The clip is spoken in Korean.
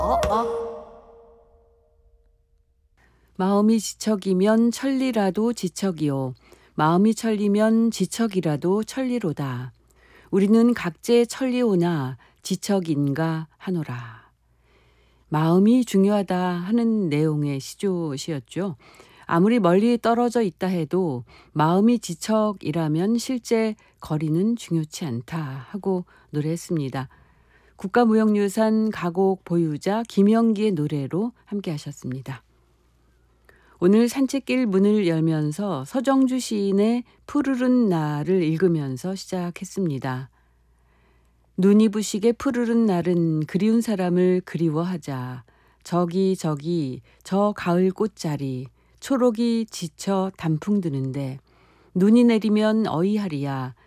마음이 지척이면 천리라도 지척이요. 마음이 천리면 지척이라도 천리로다. 우리는 각제 천리오나 지척인가 하노라. 마음이 중요하다 하는 내용의 시조시였죠. 아무리 멀리 떨어져 있다 해도 마음이 지척이라면 실제 거리는 중요치 않다 하고 노래했습니다. 국가무형유산 가곡 보유자 김영기의 노래로 함께 하셨습니다. 오늘 산책길 문을 열면서 서정주 시인의 푸르른 날을 읽으면서 시작했습니다. 눈이 부시게 푸르른 날은 그리운 사람을 그리워하자. 저기 저 가을 꽃자리 초록이 지쳐 단풍 드는데 눈이 내리면 어이하리야.